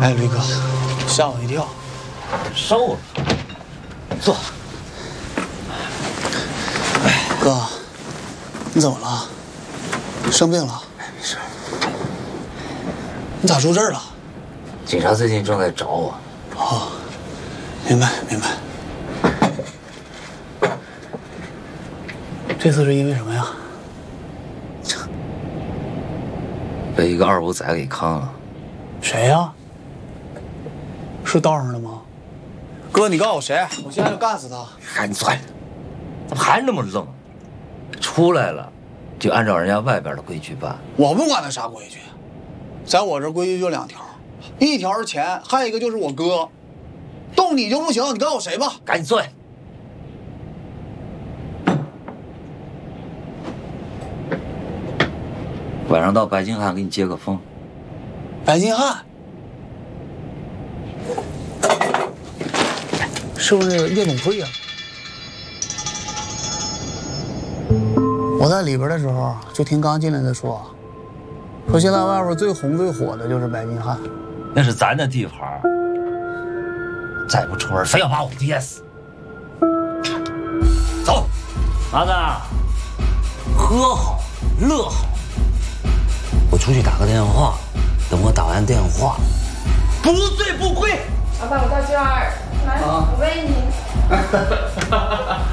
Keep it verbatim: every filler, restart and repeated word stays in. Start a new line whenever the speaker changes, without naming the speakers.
哎，驴哥，吓我一跳。
收了，坐。
哎，哥，你怎么了？生病了？
哎，没事。
你咋住这儿了？
警察最近正在找我。
哦，明白明白。这次是因为什么呀？
被一个二五仔给坑了。
谁呀？是道上的吗？哥，你告诉我谁？我现在就干死他！
赶紧钻！怎么还那么愣？出来了，就按照人家外边的规矩办。
我不管他啥规矩，在我这规矩就两条，一条是钱，还有一个就是我哥。动你就不行，你告诉我谁吧？
赶紧钻！晚上到白金汉给你接个风。
白金汉。是不是那个夜总会啊？我在里边的时候，就听刚进来的说，说现在外边最红最火的就是白金汉。
那是咱的地盘，再不出门，非要把我憋死。走，麻子，喝好，乐好。我出去打个电话，等我打完电话，不醉不归。
老板，我到这儿来，我喂你。